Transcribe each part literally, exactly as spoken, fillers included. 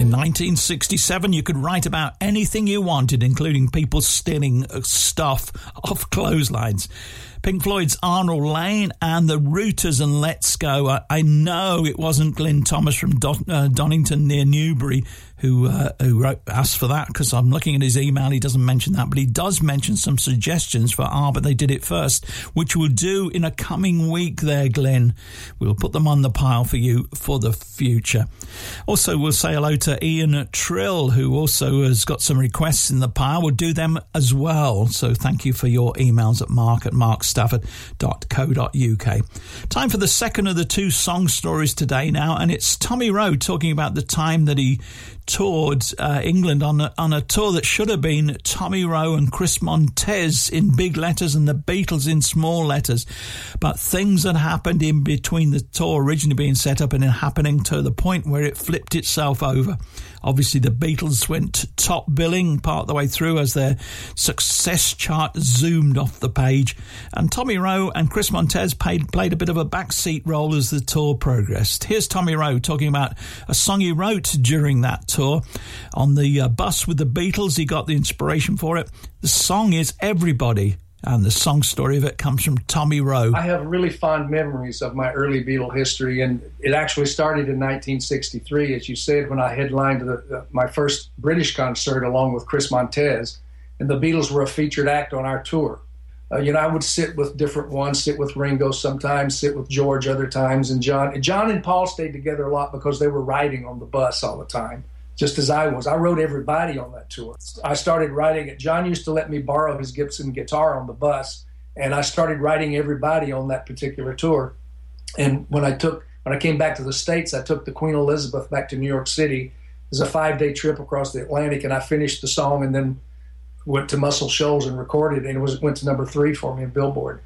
In nineteen sixty-seven, you could write about anything you wanted, including people stealing stuff off clotheslines. Pink Floyd's Arnold Layne and the Rooters and Let's Go. I, I know it wasn't Glyn Thomas from Don, uh, Donington near Newbury who uh, who wrote, asked for that, because I'm looking at his email. He doesn't mention that, but he does mention some suggestions for Ah, But They Did It First, which we'll do in a coming week there, Glyn. We'll put them on the pile for you for the future. Also, we'll say hello to Ian Trill, who also has got some requests in the pile. We'll do them as well. So thank you for your emails at mark at mark stafford dot co dot uk. Time for the second of the two song stories today now, and it's Tommy Rowe talking about the time that he toured uh, England on a, on a tour that should have been Tommy Rowe and Chris Montez in big letters and the Beatles in small letters, but things had happened in between the tour originally being set up and it happening to the point where it flipped itself over. Obviously, the Beatles went top billing part the way through as their success chart zoomed off the page, and Tommy Rowe and Chris Montez played, played a bit of a backseat role as the tour progressed. Here's Tommy Rowe talking about a song he wrote during that tour. On the uh, bus with the Beatles, he got the inspiration for it. The song is Everybody, and the song story of it comes from Tommy Rowe. I have really fond memories of my early Beatle history, and it actually started in nineteen sixty-three, as you said, when I headlined the, the, my first British concert along with Chris Montez, and the Beatles were a featured act on our tour. Uh, you know, I would sit with different ones, sit with Ringo sometimes, sit with George other times, and John. John and Paul stayed together a lot because they were riding on the bus all the time, just as I was. I wrote Everybody on that tour. I started writing it. John used to let me borrow his Gibson guitar on the bus, and I started writing Everybody on that particular tour. And when I took, when I came back to the States, I took the Queen Elizabeth back to New York City. It was a five-day trip across the Atlantic, and I finished the song and then went to Muscle Shoals and recorded it, and it was, went to number three for me in Billboard.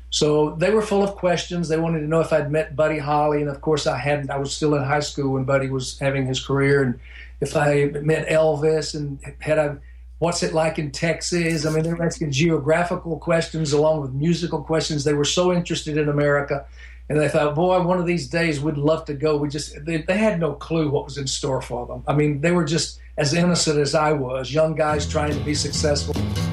So they were full of questions. They wanted to know if I'd met Buddy Holly, and of course I hadn't. I was still in high school when Buddy was having his career, and if I met Elvis, and had I, what's it like in Texas? I mean, they were asking geographical questions along with musical questions. They were so interested in America, and they thought, boy, one of these days we'd love to go. We just, they, they had no clue what was in store for them. I mean, they were just as innocent as I was, young guys trying to be successful.